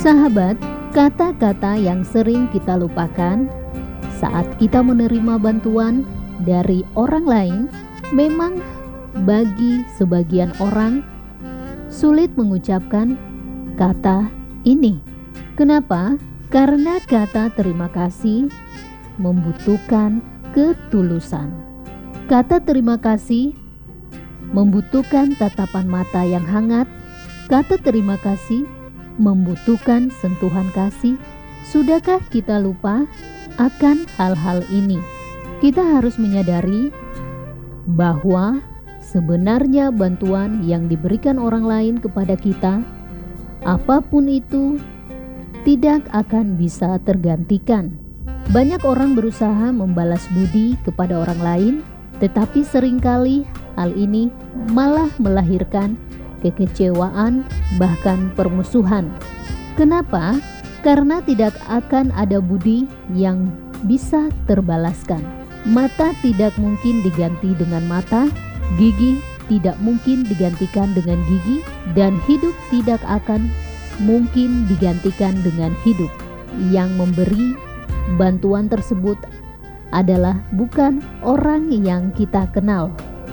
Sahabat, kata-kata yang sering kita lupakan saat kita menerima bantuan dari orang lain memang bagi sebagian orang sulit mengucapkan kata ini. Kenapa? Karena kata terima kasih membutuhkan ketulusan. Kata terima kasih membutuhkan tatapan mata yang hangat. Kata terima kasih membutuhkan sentuhan kasih. Sudahkah kita lupa akan hal-hal ini? Kita harus menyadari bahwa sebenarnya bantuan yang diberikan orang lain kepada kita, apapun itu, tidak akan bisa tergantikan. Banyak orang berusaha membalas budi kepada orang lain, tetapi seringkali hal ini malah melahirkan kekecewaan, bahkan permusuhan. Kenapa? Karena tidak akan ada budi yang bisa terbalaskan. Mata tidak mungkin diganti dengan mata, gigi tidak mungkin digantikan dengan gigi, dan hidup tidak akan mungkin digantikan dengan hidup. Yang memberi bantuan tersebut adalah bukan orang yang kita kenal.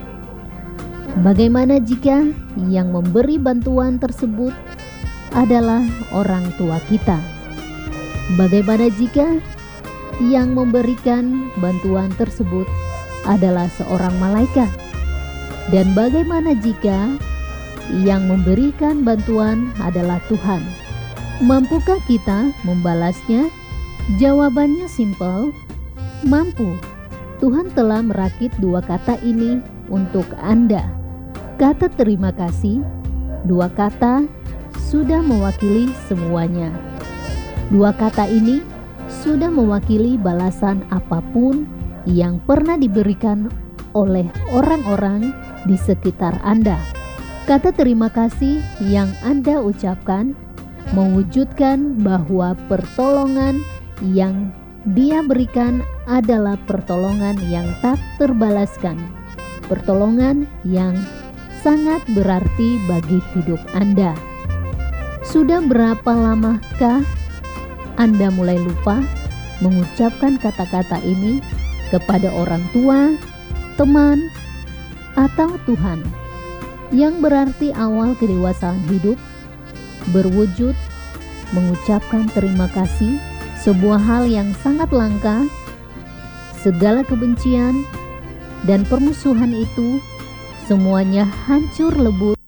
Bagaimana jika yang memberi bantuan tersebut adalah orang tua kita? Bagaimana jika yang memberikan bantuan tersebut adalah seorang malaikat? Dan bagaimana jika yang memberikan bantuan adalah Tuhan? Mampukah kita membalasnya? Jawabannya simpel, mampu. Tuhan telah merakit dua kata ini untuk Anda. Kata terima kasih, dua kata sudah mewakili semuanya. Dua kata ini sudah mewakili balasan apapun yang pernah diberikan oleh orang-orang di sekitar Anda. Kata terima kasih yang Anda ucapkan mewujudkan bahwa pertolongan yang Dia berikan adalah pertolongan yang tak terbalaskan, pertolongan yang sangat berarti bagi hidup Anda. Sudah berapa lamakah Anda mulai lupa mengucapkan kata-kata ini kepada orang tua, teman, atau Tuhan? Yang berarti awal kedewasaan hidup berwujud mengucapkan terima kasih, sebuah hal yang sangat langka. Segala kebencian dan permusuhan itu semuanya hancur lebur